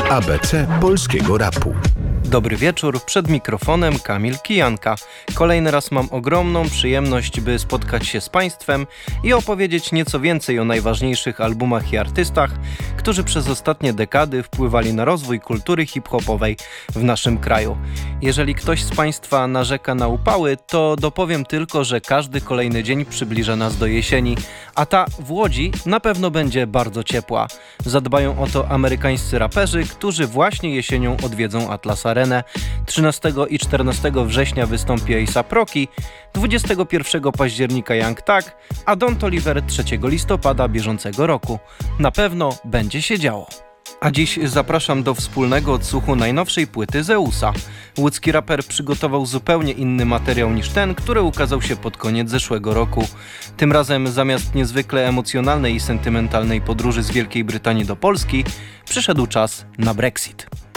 ABC polskiego rapu. Dobry wieczór, przed mikrofonem Kamil Kijanka. Kolejny raz mam ogromną przyjemność, by spotkać się z Państwem i opowiedzieć nieco więcej o najważniejszych albumach i artystach, którzy przez ostatnie dekady wpływali na rozwój kultury hip-hopowej w naszym kraju. Jeżeli ktoś z Państwa narzeka na upały, to dopowiem tylko, że każdy kolejny dzień przybliża nas do jesieni, a ta w Łodzi na pewno będzie bardzo ciepła. Zadbają o to amerykańscy raperzy, którzy właśnie jesienią odwiedzą Atlas Arenę. 13 i 14 września wystąpi A$AP Rocky, 21 października Young Thug, a Don Toliver 3 listopada bieżącego roku. Na pewno będzie się działo. A dziś zapraszam do wspólnego odsłuchu najnowszej płyty Zeusa. Łódzki raper przygotował zupełnie inny materiał niż ten, który ukazał się pod koniec zeszłego roku. Tym razem zamiast niezwykle emocjonalnej i sentymentalnej podróży z Wielkiej Brytanii do Polski, przyszedł czas na Brexit.